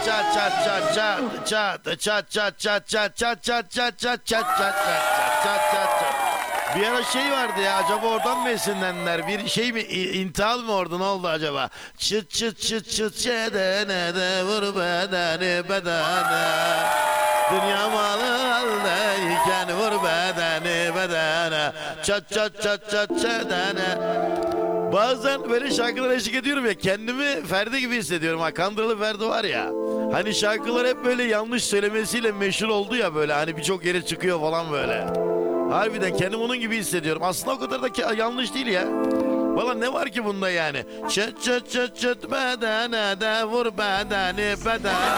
Bir ara şey vardı ya, acaba oradan mı esinlendiler? Bir şey mi, intihal mı orada, ne oldu acaba? Çıt çıt çıt çıt çedene de vur bedeni bedene. Dünya malı haldeyken vur bedeni bedene. Çat çat çat çat çedene. Bazen böyle şarkılara eşlik ediyorum ya, kendimi Ferdi gibi hissediyorum. Ha, Kandıralı Ferdi var ya. Hani şarkılar hep böyle yanlış söylemesiyle meşhur oldu ya, böyle hani birçok yere çıkıyor falan böyle. Harbiden kendim onun gibi hissediyorum. Aslında o kadar da yanlış değil ya. Valla ne var ki bunda yani? Çıt çıt çıt çıt bedene de vur bedeni bedene.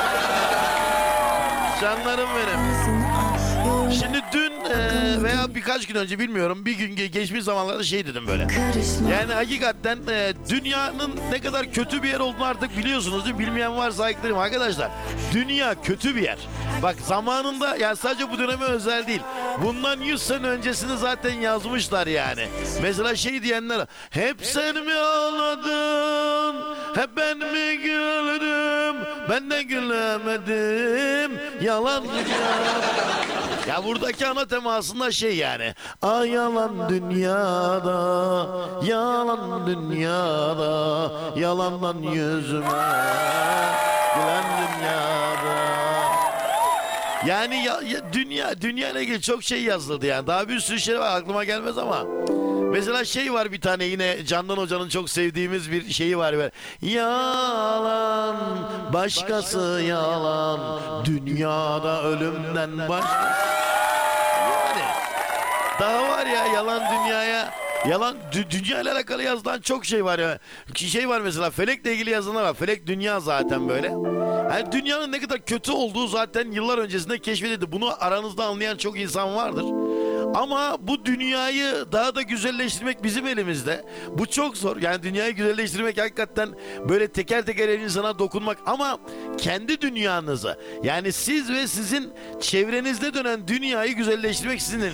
Canlarım benim. Şimdi dün veya birkaç gün önce bilmiyorum, bir gün geçmiş zamanlarda şey dedim böyle. Yani hakikaten dünyanın ne kadar kötü bir yer olduğunu artık biliyorsunuz değil mi? Bilmeyen varsa ayıklarım arkadaşlar. Dünya kötü bir yer. Bak zamanında, yani sadece bu döneme özel değil. Bundan 100 sene öncesini zaten yazmışlar yani. Mesela şey diyenler, hep sen mi ağladın, hep ben mi güldüm, ben de gülemedim, yalan ya buradaki ana tema aslında şey yani. Ay yalan dünyada, yalan dünyada, yalandan yüzüme gülen dünyada. Yani dünya ile ilgili çok şey yazıldı yani. Daha bir sürü şey var, aklıma gelmez ama. Mesela şey var bir tane, yine Candan Hoca'nın çok sevdiğimiz bir şeyi var. Böyle. Yalan, başkası yalan, dünyada ölümden başkası. Yani daha var ya yalan dünyaya. Yalan dünya ile alakalı yazılan çok şey var ya. Şey var mesela, felekle ilgili yazılanlar var. Felek dünya zaten böyle. Yani dünyanın ne kadar kötü olduğu zaten yıllar öncesinde keşfedildi. Bunu aranızda anlayan çok insan vardır. Ama bu dünyayı daha da güzelleştirmek bizim elimizde. Bu çok zor. Yani dünyayı güzelleştirmek hakikaten böyle teker teker insana dokunmak. Ama kendi dünyanızı, yani siz ve sizin çevrenizde dönen dünyayı güzelleştirmek sizin elinizde.